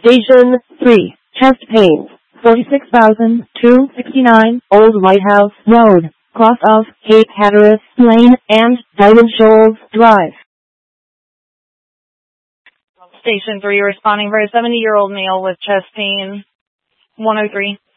Station 3, chest pains, 46,269 Old Lighthouse Road, cross of Cape Hatteras Lane and Diamond Shoals Drive. Station 3, responding for a 70-year-old male with chest pain, 103.